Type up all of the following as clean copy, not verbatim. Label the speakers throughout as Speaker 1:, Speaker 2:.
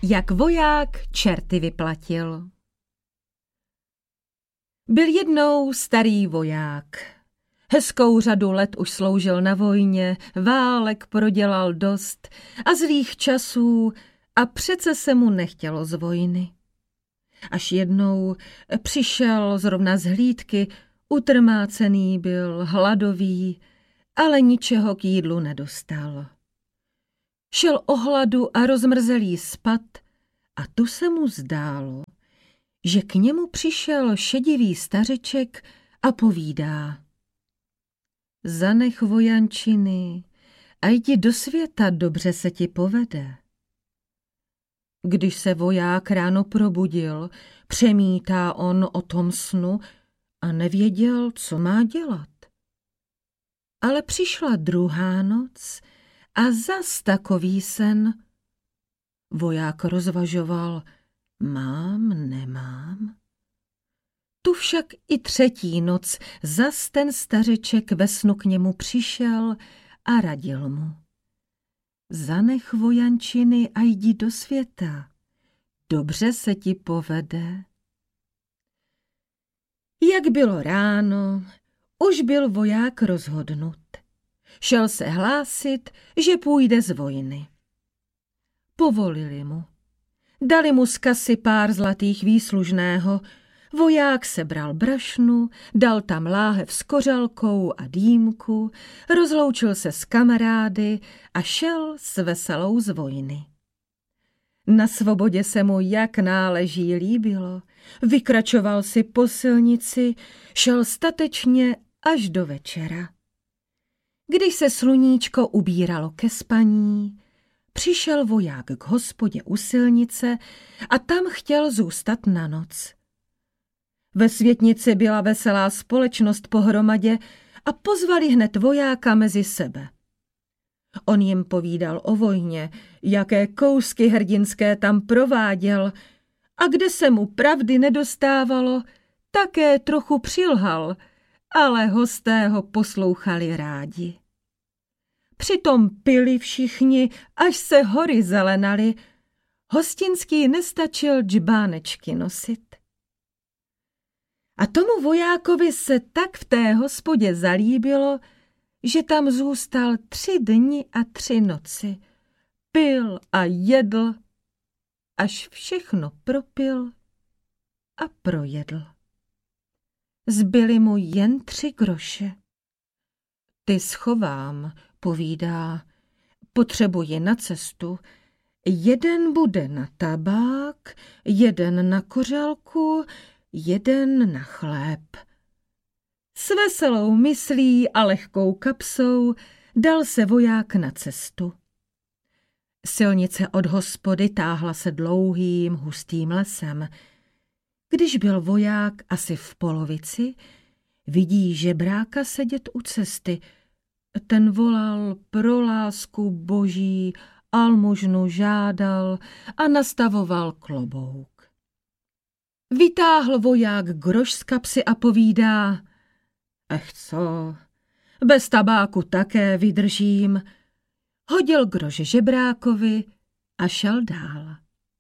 Speaker 1: Jak voják čerty vyplatil. Byl jednou starý voják. Hezkou řadu let už sloužil na vojně, válek prodělal dost a zlých časů a přece se mu nechtělo z vojny. Až jednou přišel zrovna z hlídky, utrmácený byl, hladový, ale ničeho k jídlu nedostal. Šel o hladu a rozmrzelý spad a tu se mu zdálo, že k němu přišel šedivý stařeček a povídá: Zanech vojančiny a jdi do světa, dobře se ti povede. Když se voják ráno probudil, přemítá on o tom snu a nevěděl, co má dělat. Ale přišla druhá noc a zas takový sen. Voják rozvažoval, mám, nemám. Tu však i třetí noc zas ten stařeček ve snu k němu přišel a radil mu: Zanech vojančiny a jdi do světa, dobře se ti povede. Jak bylo ráno, už byl voják rozhodnut. Šel se hlásit, že půjde z vojny. Povolili mu. Dali mu z kasy pár zlatých výslužného. Voják sebral brašnu, dal tam láhev s kořalkou a dýmku, rozloučil se s kamarády a šel s veselou z vojny. Na svobodě se mu jak náleží líbilo, vykračoval si po silnici, šel statečně až do večera. Když se sluníčko ubíralo ke spaní, přišel voják k hospodě u silnice a tam chtěl zůstat na noc. Ve světnici byla veselá společnost pohromadě a pozvali hned vojáka mezi sebe. On jim povídal o vojně, jaké kousky hrdinské tam prováděl a kde se mu pravdy nedostávalo, také trochu přilhal, ale hosté ho poslouchali rádi. Přitom pili všichni, až se hory zelenaly. Hostinský nestačil džbánečky nosit. A tomu vojákovi se tak v té hospodě zalíbilo, že tam zůstal 3 dny a 3 noci. Pil a jedl, až všechno propil a projedl. Zbyly mu jen 3 groše. Ty schovám, povídá, potřebuji na cestu. 1 bude na tabák, 1 na kořálku, 1 na chléb. S veselou myslí a lehkou kapsou dal se voják na cestu. Silnice od hospody táhla se dlouhým, hustým lesem. Když byl voják asi v polovici, vidí žebráka sedět u cesty. Ten volal pro lásku boží, almužnu žádal a nastavoval klobouk. Vytáhl voják groš z kapsy a povídá: Ech co, bez tabáku také vydržím. Hodil groš žebrákovi a šel dál.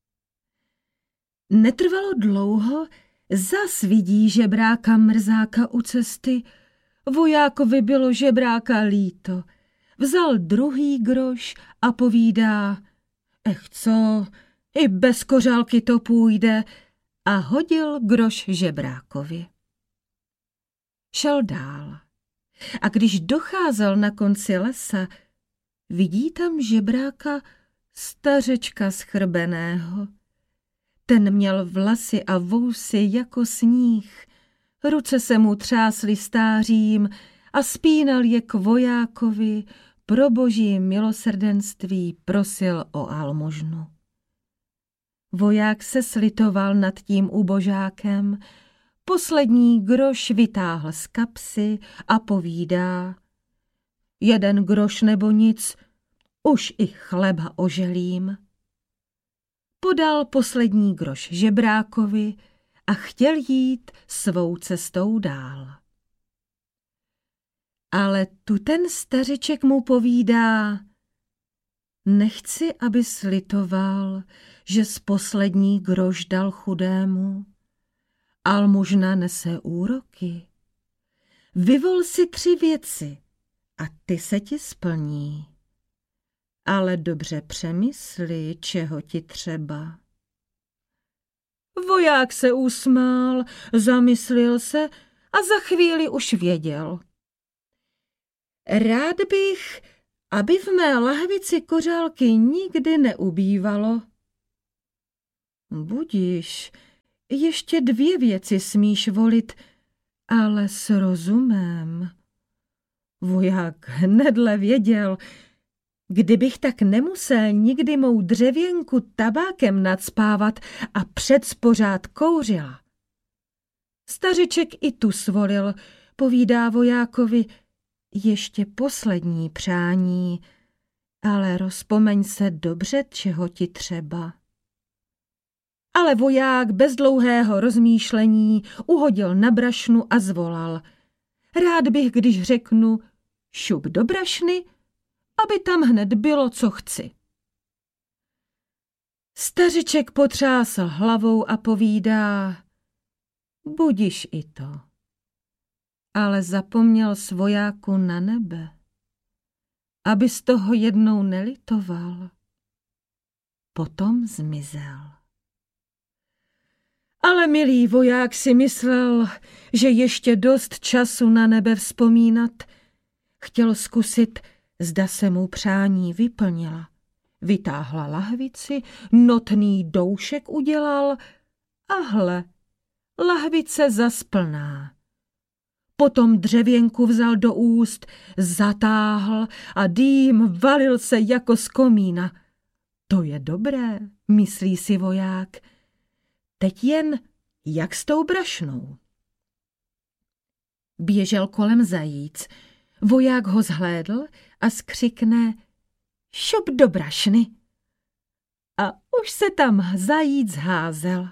Speaker 1: Netrvalo dlouho, zas vidí žebráka mrzáka u cesty. Vojákovi bylo žebráka líto. Vzal druhý groš a povídá: Ech co, i bez kořálky to půjde, a hodil groš žebrákovi. Šel dál. A když docházel na konci lesa, vidí tam žebráka stařečka schrbeného. Ten měl vlasy a vousy jako sníh, ruce se mu třásly stářím a spínal je k vojákovi, pro boží milosrdenství prosil o almužnu. Voják se slitoval nad tím ubožákem, poslední groš vytáhl z kapsy a povídá: 1 groš nebo nic, už i chleba oželím. Podal poslední groš žebrákovi a chtěl jít svou cestou dál. Ale tu ten stařeček mu povídá: Nechci, aby slitoval, že z poslední groš dal chudému. Almužna nese úroky. Vyvol si 3 věci a ty se ti splní. Ale dobře přemysli, čeho ti třeba. Voják se usmál, zamyslil se a za chvíli už věděl. Rád bych, aby v mé lahvici kořálky nikdy neubývalo. Budiš, ještě 2 věci smíš volit, ale s rozumem. Voják hnedle věděl, kdybych tak nemusel nikdy mou dřevěnku tabákem nacpávat a předspořád kouřila. Stařeček i tu svolil, povídá vojákovi, ještě poslední přání, ale rozpomeň se dobře, čeho ti třeba. Ale voják bez dlouhého rozmýšlení uhodil na brašnu a zvolal. Rád bych, když řeknu šup do brašny, aby tam hned bylo, co chci. Stařiček potřásl hlavou a povídá, budiš i to. Ale zapomněl z vojáku na nebe, aby z toho jednou nelitoval. Potom zmizel. Ale milý voják si myslel, že ještě dost času na nebe vzpomínat. Chtěl zkusit, zda se mu přání vyplnila. Vytáhla lahvici, notný doušek udělal a hle, lahvice zas plná. Potom dřevěnku vzal do úst, zatáhl a dým valil se jako z komína. To je dobré, myslí si voják. Teď jen jak s tou brašnou. Běžel kolem zajíc. Voják ho zhlédl a skřikne šup do brašny. A už se tam zajíc házel.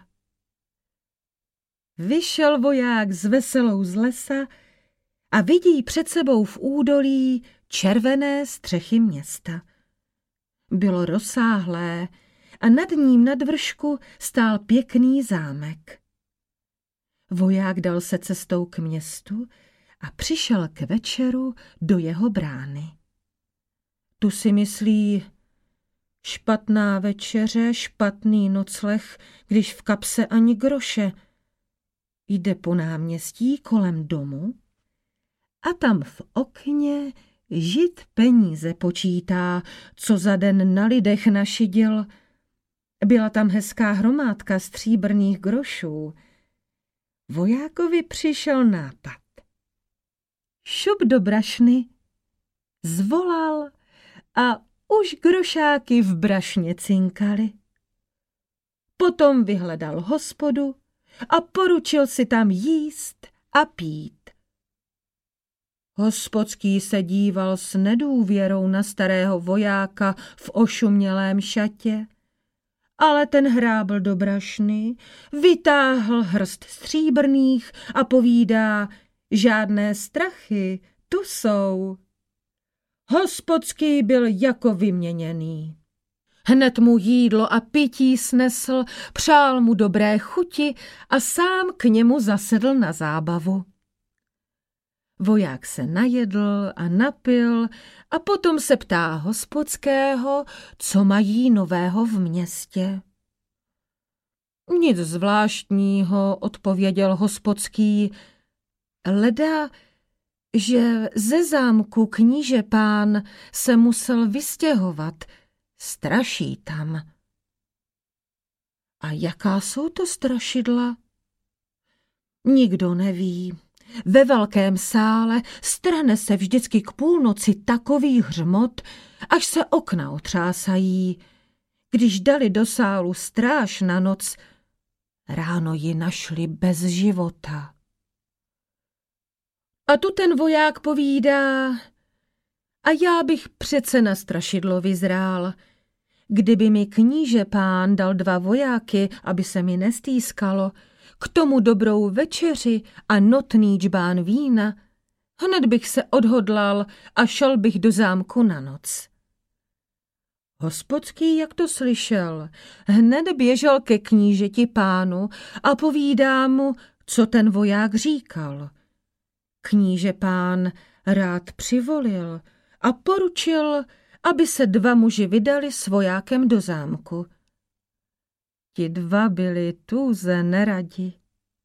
Speaker 1: Vyšel voják s veselou z lesa a vidí před sebou v údolí červené střechy města. Bylo rozsáhlé a nad ním nad vršku stál pěkný zámek. Voják dal se cestou k městu a přišel k večeru do jeho brány. Tu si myslí, špatná večeře, špatný nocleh, když v kapse ani groše. Jde po náměstí kolem domu a tam v okně žid peníze počítá, co za den na lidech našidil. Byla tam hezká hromádka stříbrných grošů. Vojákovi přišel nápad. Šup do brašny, zvolal a už grošáky v brašně cinkaly. Potom vyhledal hospodu a poručil si tam jíst a pít. Hospodský se díval s nedůvěrou na starého vojáka v ošumělém šatě, ale ten hrábl do brašny, vytáhl hrst stříbrných a povídá, žádné strachy, tu jsou. Hospodský byl jako vyměněný. Hned mu jídlo a pití snesl, přál mu dobré chuti a sám k němu zasedl na zábavu. Voják se najedl a napil a potom se ptá hospodského, co mají nového v městě. Nic zvláštního, odpověděl hospodský, leda, že ze zámku kníže pán se musel vystěhovat, straší tam. A jaká jsou to strašidla? Nikdo neví. Ve velkém sále strhne se vždycky k půlnoci takový hřmot, až se okna otřásají. Když dali do sálu stráž na noc, ráno ji našli bez života. A tu ten voják povídá, a já bych přece na strašidlo vyzrál. Kdyby mi kníže pán dal 2 vojáky, aby se mi nestýskalo, k tomu dobrou večeři a notný džbán vína, hned bych se odhodlal a šel bych do zámku na noc. Hospodský, jak to slyšel, hned běžel ke knížeti pánu a povídá mu, co ten voják říkal. Kníže pán rád přivolil a poručil, aby se 2 muži vydali s vojákem do zámku. Ti 2 byli tuze neradi.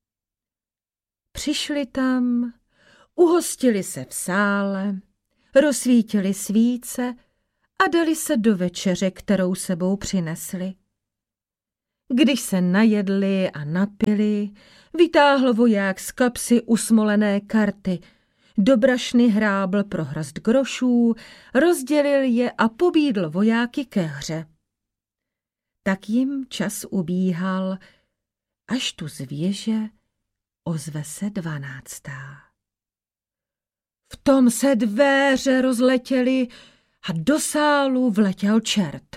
Speaker 1: Přišli tam, uhostili se v sále, rozsvítili svíce a dali se do večeře, kterou sebou přinesli. Když se najedli a napili, vytáhl voják z kapsy usmolené karty, do brašny hrábl pro hrst grošů, rozdělil je a pobídl vojáky ke hře. Tak jim čas ubíhal, až tu z věže ozve se 12. V tom se dveře rozletěly a do sálu vletěl čert.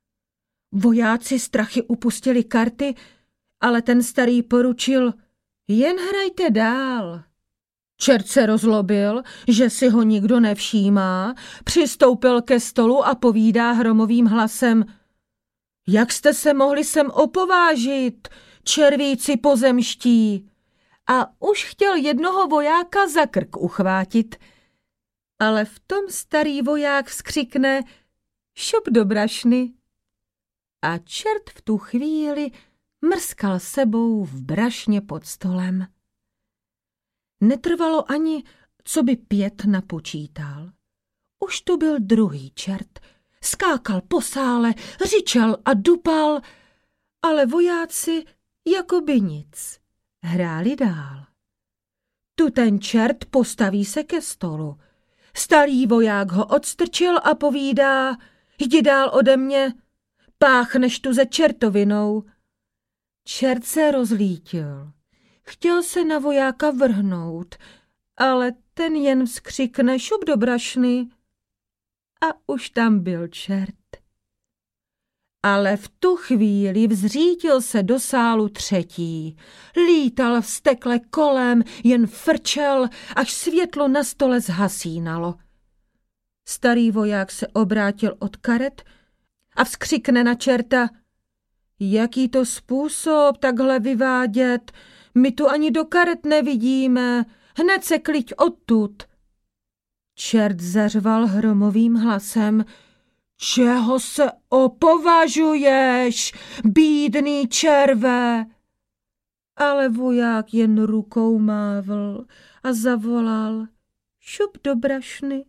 Speaker 1: Vojáci strachy upustili karty, ale ten starý poručil, jen hrajte dál. Čert se rozlobil, že si ho nikdo nevšímá, přistoupil ke stolu a povídá hromovým hlasem, jak jste se mohli sem opovážit, červíci pozemští? A už chtěl jednoho vojáka za krk uchvátit, ale v tom starý voják vzkřikne, šup do brašny. A čert v tu chvíli mrskal sebou v brašně pod stolem. Netrvalo ani, co by 5 napočítal. Už tu byl druhý čert, skákal po sále, řičel a dupal, ale vojáci jako by nic, hráli dál. Tu ten čert postaví se ke stolu. Starý voják ho odstrčil a povídá, jdi dál ode mě, páchneš tu ze čertovinou. Čert se rozlítil. Chtěl se na vojáka vrhnout, ale ten jen vzkřikne šup do brašny a už tam byl čert. Ale v tu chvíli vzřítil se do sálu 3. Lítal vztekle kolem, jen frčel, až světlo na stole zhasínalo. Starý voják se obrátil od karet a vzkřikne na čerta, jaký to způsob takhle vyvádět, my tu ani do karet nevidíme, hned se kliď odtud. Čert zařval hromovým hlasem, čeho se opovažuješ, bídný červe? Ale voják jen rukou mávl a zavolal, šup do brašny.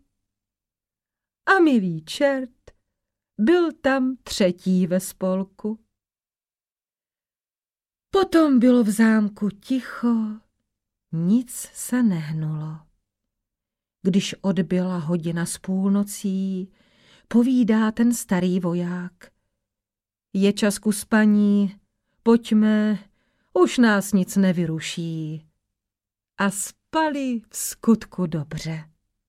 Speaker 1: A milý čert byl tam 3. ve spolku. Potom bylo v zámku ticho, nic se nehnulo. Když odbyla hodina z půlnocí, povídá ten starý voják. Je čas ku spaní, pojďme, už nás nic nevyruší. A spali v skutku dobře.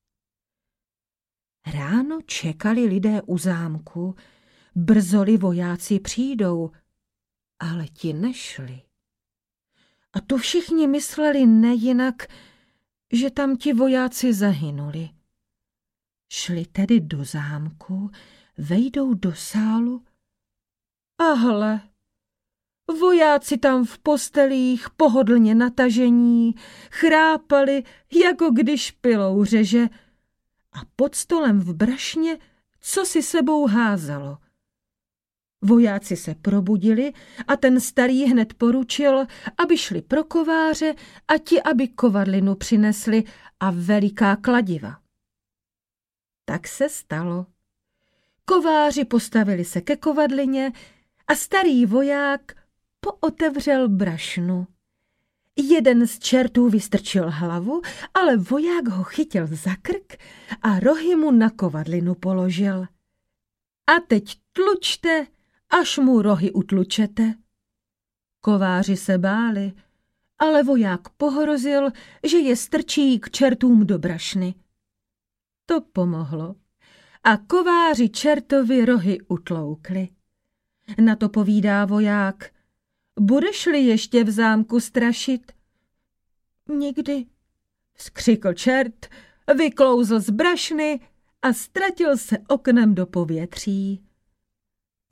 Speaker 1: Ráno čekali lidé u zámku, brzoli vojáci přijdou, ale ti nešli. A to všichni mysleli nejinak, že tam ti vojáci zahynuli. Šli tedy do zámku, vejdou do sálu a hle, vojáci tam v postelích pohodlně natažení, chrápali, jako když pilou řeže, a pod stolem v brašně co si sebou házalo. Vojáci se probudili a ten starý hned poručil, aby šli pro kováře a ti, aby kovadlinu přinesli a veliká kladiva. Tak se stalo. Kováři postavili se ke kovadlině a starý voják pootevřel brašnu. Jeden z čertů vystrčil hlavu, ale voják ho chytil za krk a rohy mu na kovadlinu položil. A teď tlučte, až mu rohy utlučete. Kováři se báli, ale voják pohrozil, že je strčí k čertům do brašny. To pomohlo a kováři čertovi rohy utloukli. Na to povídá voják, budeš-li ještě v zámku strašit? Nikdy, vzkřikl čert, vyklouzl z brašny a ztratil se oknem do povětří.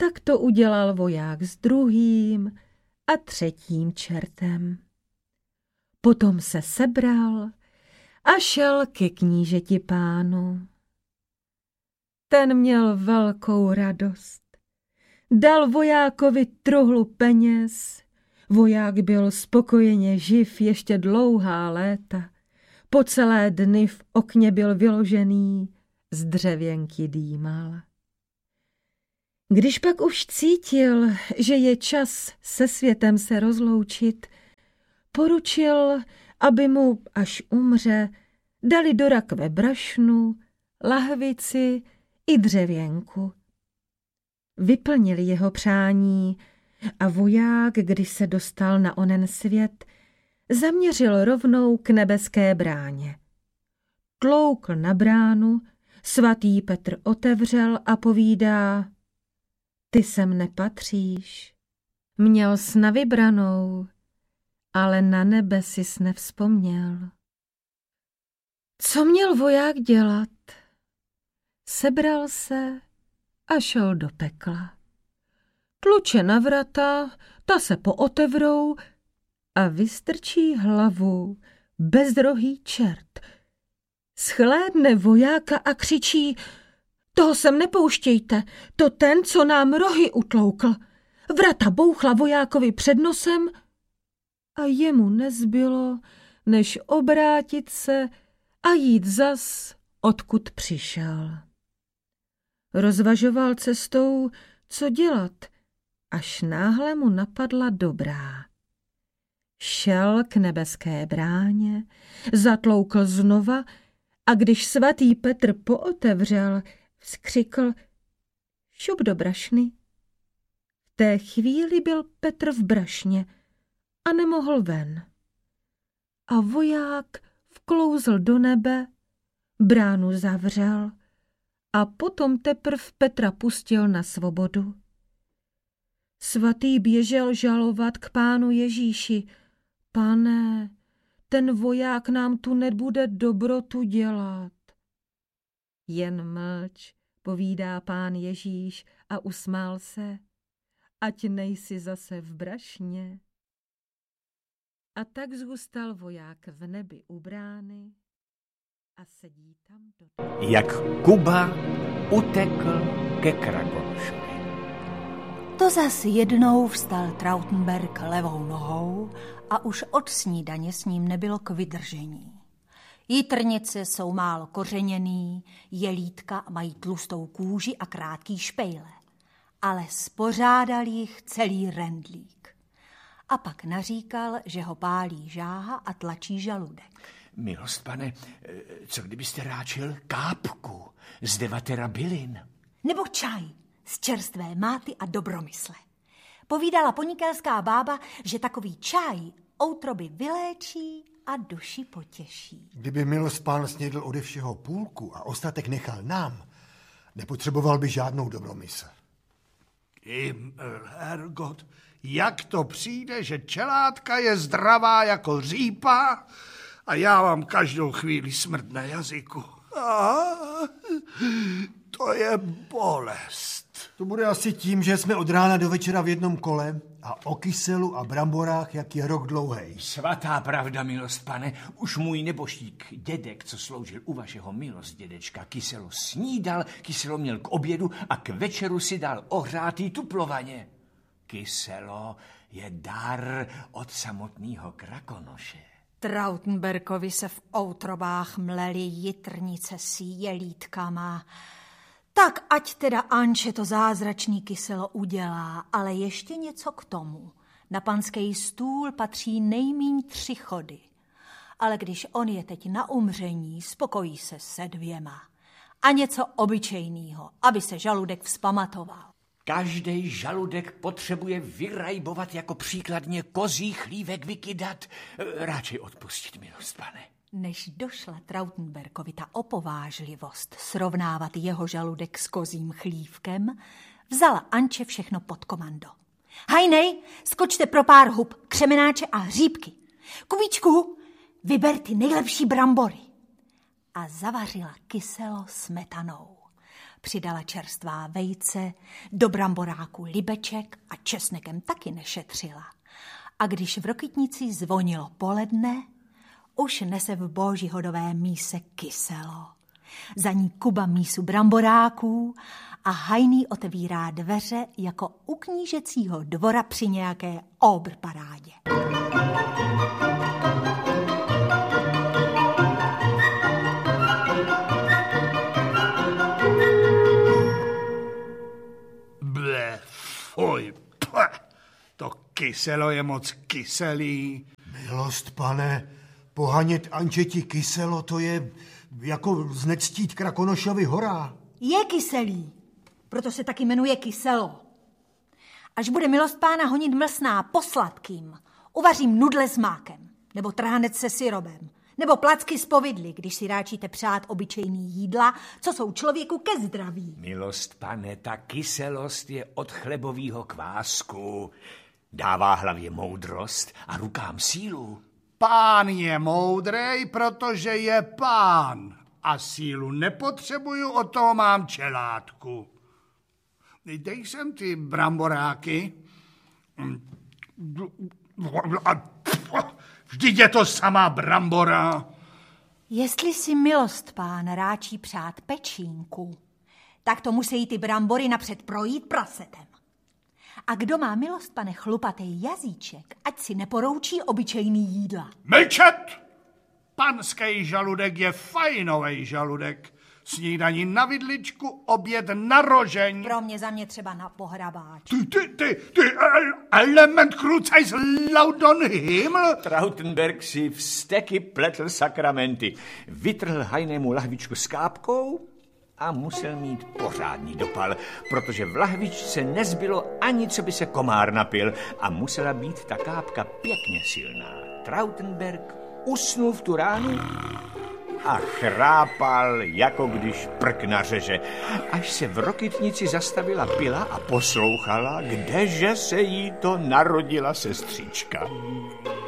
Speaker 1: Tak to udělal voják s druhým a třetím čertem. Potom se sebral a šel ke knížeti pánu. Ten měl velkou radost. Dal vojákovi truhlu peněz. Voják byl spokojeně živ ještě dlouhá léta. Po celé dny v okně byl vyložený, z dřevěnky dýmal. Když pak už cítil, že je čas se světem se rozloučit, poručil, aby mu, až umře, dali do rakve brašnu, lahvici i dřevěnku. Vyplnili jeho přání a voják, když se dostal na onen svět, zaměřil rovnou k nebeské bráně. Tloukl na bránu, svatý Petr otevřel a povídá: Ty sem nepatříš. Měl s na vybranou, ale na nebe sis nevzpomněl. Co měl voják dělat? Sebral se a šel do pekla. Tluče na vrata, ta se pootevřou a vystrčí hlavu bezrohý čert. Shlédne vojáka a křičí: Toho sem nepouštějte, to ten, co nám rohy utloukl. Vrata bouchla vojákovi před nosem a jemu nezbylo, než obrátit se a jít zas, odkud přišel. Rozvažoval cestou, co dělat, až náhle mu napadla dobrá. Šel k nebeské bráně, zatloukl znova a když svatý Petr pootevřel, vzkřikl: Šup do brašny. V té chvíli byl Petr v brašně a nemohl ven. A voják vklouzl do nebe, bránu zavřel a potom teprv Petra pustil na svobodu. Svatý běžel žalovat k pánu Ježíši: Pane, ten voják nám tu nebude dobrotu dělat. Jen mlč, povídá pán Ježíš a usmál se, ať nejsi zase v brašně. A tak zůstal voják v nebi u brány a sedí tam do...
Speaker 2: Jak Kuba utekl ke Krakonošovi.
Speaker 3: To zas jednou vstal Trautenberg levou nohou a už od snídaně s ním nebylo k vydržení. Jitrnice jsou málo kořeněný, jelítka mají tlustou kůži a krátký špejle, ale spořádal jich celý rendlík. A pak naříkal, že ho pálí žáha a tlačí žaludek.
Speaker 2: Milost, pane, co kdybyste ráčil kápku z 9 bylin?
Speaker 3: Nebo čaj z čerstvé máty a dobromysle. Povídala ponikelská bába, že takový čaj outroby vyléčí a duši potěší.
Speaker 4: Kdyby milost pán snědl ode všeho půlku a ostatek nechal nám, nepotřeboval by žádnou dobromysl.
Speaker 5: Hergot, jak to přijde, že čelátka je zdravá jako řípa a já mám každou chvíli smrt na jazyku. To je bolest.
Speaker 4: To bude asi tím, že jsme od rána do večera v jednom kole a o kyselu a bramborách, jak je rok dlouhej.
Speaker 2: Svatá pravda, milost, pane, už můj neboštík dědek, co sloužil u vašeho milost dědečka, kyselo snídal, kyselo měl k obědu a k večeru si dal ohřátý tuplovaně. Kyselo je dar od samotného Krakonoše.
Speaker 3: Trautenbergovi se v outrobách mlely jitrnice s jelítkama. Tak ať teda Anče to zázračný kyselo udělá, ale ještě něco k tomu. Na panský stůl patří nejmíň 3 chody. Ale když on je teď na umření, spokojí se se 2. A něco obyčejného, aby se žaludek vzpamatoval.
Speaker 2: Každý žaludek potřebuje vyrajbovat jako příkladně kozí chlívek vykydat. Radši odpustit, milost, pane.
Speaker 3: Než došla Trautenbergovi ta opovážlivost srovnávat jeho žaludek s kozím chlívkem, vzala Anče všechno pod komando. Hajnej, skočte pro pár hub, křemenáče a hříbky. Kubičku, vyber ty nejlepší brambory. A zavařila kyselo smetanou. Přidala čerstvá vejce, do bramboráku libeček a česnekem taky nešetřila. A když v Rokytnici zvonilo poledne, už nese v božíhodové míse kyselo. Za ní Kuba mísu bramboráků a hajný otevírá dveře jako u knížecího dvora při nějaké obrparádě.
Speaker 5: Fuj, to kyselo je moc kyselý.
Speaker 4: Milost, pane, pohanět Ančeti kyselo, to je jako znectít Krakonošovi hora.
Speaker 3: Je kyselý, proto se taky jmenuje kyselo. Až bude milost pána honit mlsná po sladkým, uvařím nudle s mákem, nebo trhanec se syrobem, nebo placky z povidly, když si ráčíte přát obyčejný jídla, co jsou člověku ke zdraví.
Speaker 2: Milost, pane, ta kyselost je od chlebovýho kvásku. Dává hlavě moudrost a rukám sílu.
Speaker 5: Pán je moudrej, protože je pán. A sílu nepotřebuju, od toho mám čelátku. Dej sem ty bramboráky. Vždyť je to samá brambora.
Speaker 3: Jestli si milost pán ráčí přát pečínku, tak to musí ty brambory napřed projít prasetem. A kdo má milost, pane, chlupatý jazyček, ať si neporoučí obyčejný jídla.
Speaker 5: Mlčet! Panský žaludek je fajnovej žaludek. Snídaní na vidličku, oběd na rožeň.
Speaker 3: Pro mě, za mě třeba na pohrabáč.
Speaker 5: Ty element krucajs laudon himmel.
Speaker 2: Trautenberg si v steky pletl sakramenty. Vytrhl hajnému lahvičku s kápkou a musel mít pořádný dopal, protože v lahvičce nezbylo ani, co by se komár napil a musela být ta kápka pěkně silná. Trautenberg usnul v tu ránu a chrápal, jako když prk nařeže, až se v Rokytnici zastavila pila a poslouchala, kdeže se jí to narodila sestřička.